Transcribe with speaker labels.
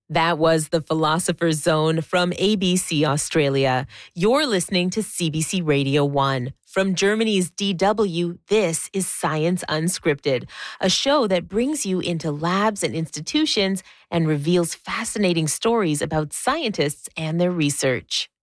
Speaker 1: That was The Philosopher's Zone from ABC Australia. You're listening to CBC Radio 1. From Germany's DW, this is Science Unscripted, a show that brings you into labs and institutions and reveals fascinating stories about scientists and their research.